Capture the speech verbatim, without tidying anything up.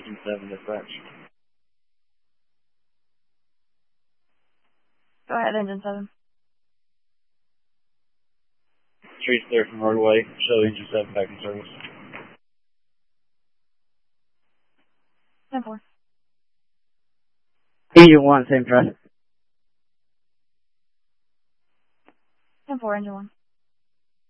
Engine seven dispatch. Go ahead, Engine seven. Street's clear from roadway. Show Engine seven back in service. ten four. Engine one, same traffic. ten four, Engine one.